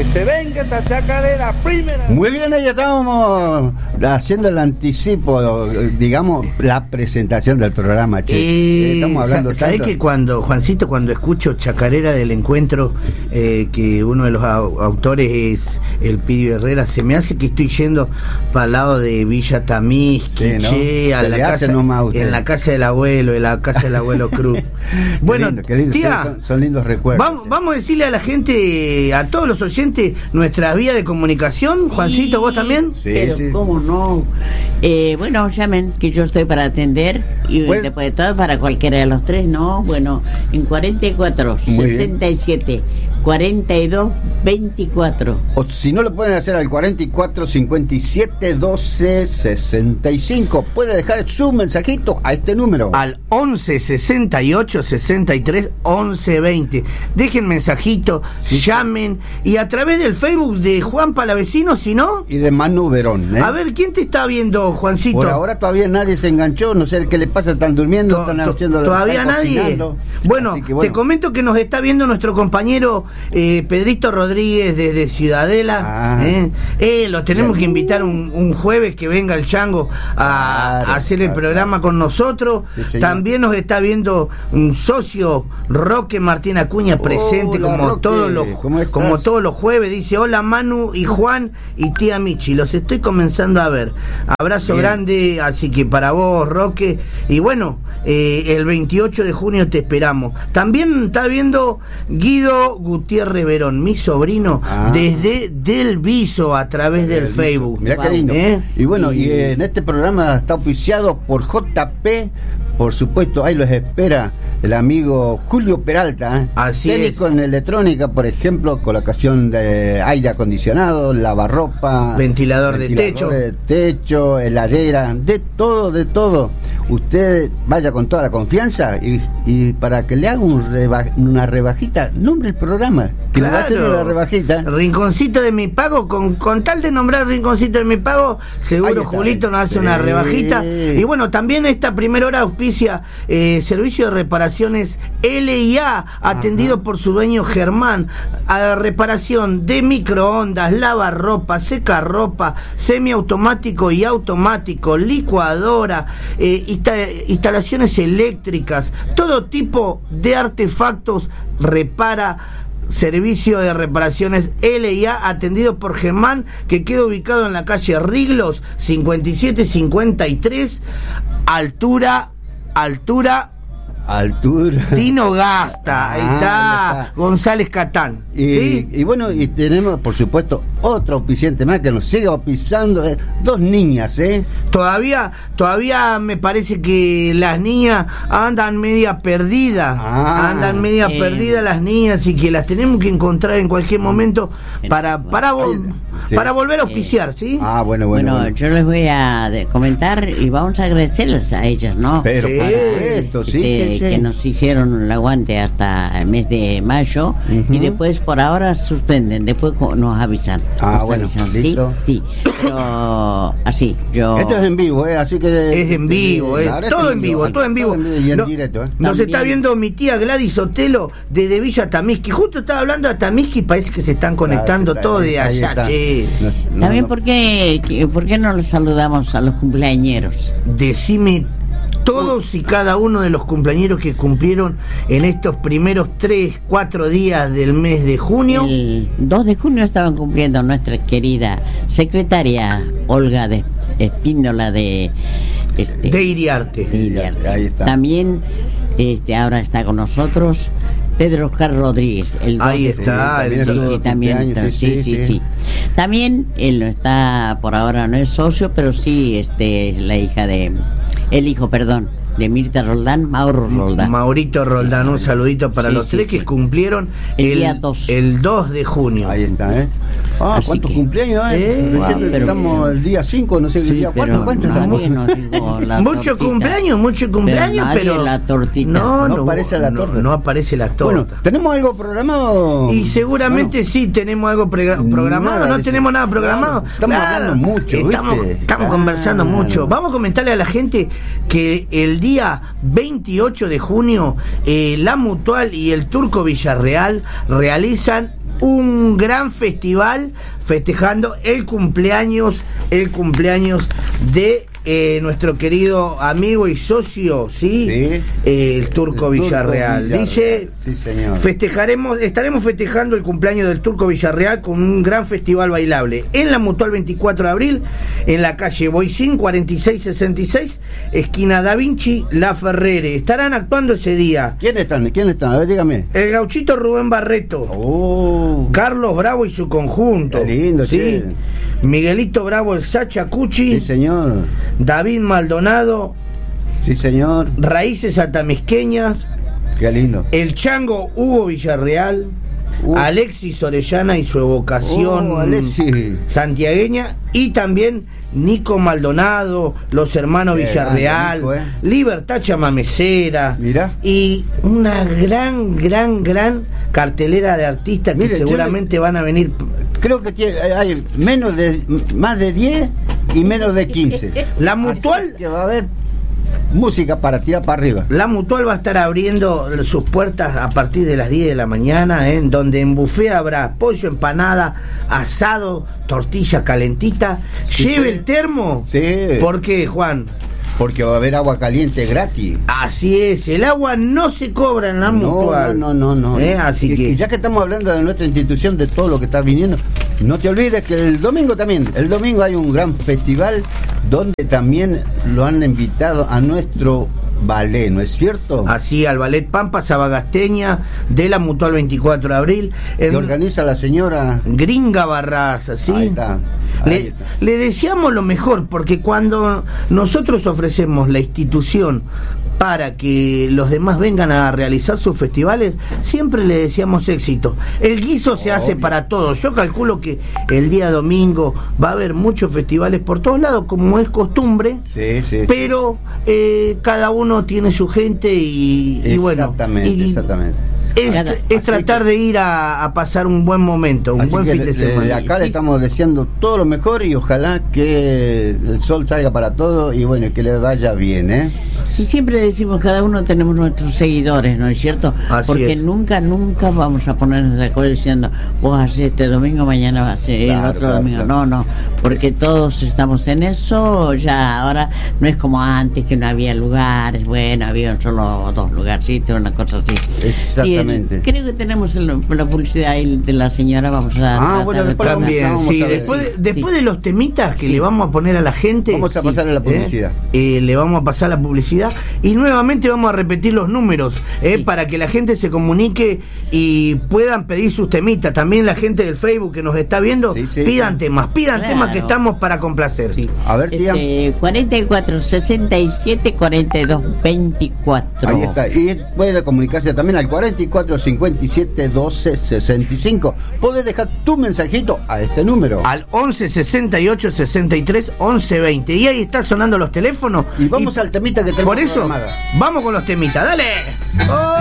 Que se venga esta chacarera primera. Muy bien, ahí estábamos haciendo el anticipo, digamos, la presentación del programa, che. Estamos hablando ¿sabés que cuando, Juancito, cuando escucho Chacarera del Encuentro, que uno de los autores es el Pidio Herrera, se me hace que estoy yendo para el lado de Villa Tamisqui, ¿no? che, a la casa, en la casa del abuelo, Cruz. Bueno, qué lindo, tía, son lindos recuerdos. Vamos a decirle a la gente, a todos los oyentes, nuestra vía de comunicación. Juancito, ¿vos también? Sí, pero sí. ¿Cómo no? Bueno, llamen, que yo estoy para atender, y bueno, después de todo para cualquiera de los tres, ¿no? Bueno, en 44 67 42 24. O si no, lo pueden hacer al 44 57 12 65. Puede dejar su mensajito a este número. Al 11 68 63 11 20. Dejen mensajito, llamen, y a través del Facebook de Juan Palavecino, si no. Y de Manu Verón, A ver, ¿quién te está viendo, Juancito? Por ahora todavía nadie se enganchó, no sé qué le pasa, están durmiendo, están haciendo. Todavía nadie. Cocinando. Bueno, te comento que nos está viendo nuestro compañero Pedrito Rodríguez desde Ciudadela. Lo tenemos que invitar un jueves que venga el Chango a hacer el programa con nosotros. Sí, también nos está viendo un socio, Roque Martín Acuña, presente como todos los jueves. Dice: hola Manu y Juan y tía Michi, los estoy comenzando a ver. Abrazo grande, así que para vos, Roque. Y bueno, el 28 de junio te esperamos. También está viendo Guido Gutiérrez Verón, mi sobrino, desde Del Viso, a través del Facebook. Mirá qué lindo. Y bueno, y en este programa está auspiciado por JP, por supuesto, ahí los espera el amigo Julio Peralta, técnico en electrónica, por ejemplo, colocación de aire acondicionado, lavarropa, ventilador de techo, heladera, de todo. Usted vaya con toda la confianza y para que le haga una rebajita, nombre el programa, que le va a hacer una rebajita. Rinconcito de mi pago, con tal de nombrar Rinconcito de mi pago, seguro Julito nos hace una rebajita. Y bueno, también esta primera hora auspicia servicio de reparaciones LIA, atendido por su dueño Germán, a reparación de microondas, lavarropa, secarropa, semiautomático y automático, licuadora, instalaciones eléctricas, todo tipo de artefactos repara. Servicio de reparaciones LIA, atendido por Germán, que queda ubicado en la calle Riglos 5753, altura Tino Gasta, ahí está González Catán. Y bueno, y tenemos por supuesto otro auspiciante más que nos sigue auspiciando, dos niñas, Todavía me parece que las niñas andan media perdidas, las niñas, y que las tenemos que encontrar en cualquier momento para volver a auspiciar, ¿sí? Bueno, yo les voy a comentar y vamos a agradecerles a ellas, ¿no? Pero por supuesto, que nos hicieron el aguante hasta el mes de mayo, y después por ahora suspenden, después nos avisan. Listo. Sí, pero así, yo... Esto es en vivo, así que... Es en vivo, todo en vivo. Y en directo, Nos está viendo mi tía Gladys Otelo desde Villa Tamisqui. Justo estaba hablando de Tamisqui, parece que se están conectando todos de allá, che. También, ¿por qué no los saludamos a los cumpleañeros? Decime todos y cada uno de los cumpleañeros que cumplieron en estos primeros 3-4 días del mes de junio. El 2 de junio estaban cumpliendo nuestra querida secretaria Olga de Espíndola de Iriarte. Ahí está. También ahora está con nosotros Pedro Oscar Rodríguez, el 2 ahí de está, también está. Sí. También él no está, por ahora no es socio, pero sí la hija de de Mirta Roldán, Maurito Roldán, un saludito para los tres que cumplieron el 2 de junio. Ahí está, ¿cuántos cumpleaños hay? Estamos el día 5, no sé el día 4, ¿cuántos estamos? Mucho cumpleaños, pero la tortita. No aparece la torta. No aparece la torta. Bueno, ¿tenemos algo programado? Y seguramente sí tenemos algo programado. No tenemos nada programado. Estamos hablando mucho, estamos conversando mucho. Vamos a comentarle a la gente que el día 28 de junio la Mutual y el Turco Villarreal realizan un gran festival festejando el cumpleaños de nuestro querido amigo y socio, el Turco Villarreal. Dice, sí, señor. Estaremos festejando el cumpleaños del Turco Villarreal con un gran festival bailable en la Mutual 24 de abril, en la calle Boicín 4666, esquina Da Vinci, La Ferrere. Estarán actuando ese día. ¿Quiénes están? A ver, dígame. El gauchito Rubén Barreto, Carlos Bravo y su conjunto. Qué lindo, ¿sí? Miguelito Bravo, el Sacha Cuchi. Sí, señor. David Maldonado. Sí, señor. Raíces Atamisqueñas. Qué lindo. El Chango Hugo Villarreal. Alexis Orellana y su evocación santiagueña. Y también Nico Maldonado, los hermanos Villarreal, Libertad Chamamecera. Mirá. Y una gran cartelera de artistas que seguramente van a venir. Creo que hay más de 10 y menos de 15. La Mutual. Así que va a haber música para tirar para arriba. La Mutual va a estar abriendo sus puertas a partir de las 10 de la mañana, donde en buffet habrá pollo, empanada, asado, tortilla calentita. Lleve el termo. Sí. ¿Por qué, Juan? Porque va a haber agua caliente gratis. Así es, el agua no se cobra en la Mutual. No. Así que ya que estamos hablando de nuestra institución, de todo lo que está viniendo, no te olvides que el domingo hay un gran festival donde también lo han invitado a nuestro ballet, ¿no es cierto? Así, al Ballet Pampa Sabagasteña de la Mutual 24 de abril. Que organiza la señora Gringa Barraza, ¿sí? Ahí está. Le deseamos lo mejor, porque cuando nosotros ofrecemos la institución para que los demás vengan a realizar sus festivales, siempre le deseamos éxito. El guiso se hace para todos. Yo calculo que el día domingo va a haber muchos festivales por todos lados, como es costumbre, pero cada uno tiene su gente y bueno. Exactamente. Es tratar de ir a pasar un buen momento, un buen fin de semana. De acá le estamos deseando todo lo mejor y ojalá que el sol salga para todos y bueno, que le vaya bien, Sí, siempre decimos, cada uno tenemos nuestros seguidores, ¿no es cierto? Porque nunca vamos a ponernos de acuerdo diciendo, vos haces este domingo, mañana vas a hacer el otro domingo. No, porque todos estamos en eso. Ya ahora no es como antes, que no había lugares, había solo 2 lugarcitos, una cosa así. Exactamente. Creo que tenemos la publicidad de la señora, vamos a después también, después de los temitas que le vamos a poner a la gente, vamos a pasar a la publicidad. Le vamos a pasar la publicidad y nuevamente vamos a repetir los números para que la gente se comunique y puedan pedir sus temitas. También la gente del Facebook que nos está viendo, pidan temas que estamos para complacer. A ver, tía. 44 67 42 24. Ahí está. Y puede comunicarse también al 44 57 12 65. Puedes dejar tu mensajito a este número. Al 11 68 63 11 20. Y ahí están sonando los teléfonos. Y vamos al temita que tenemos. Por eso, vamos con los temitas. ¡Dale! ¡Oh!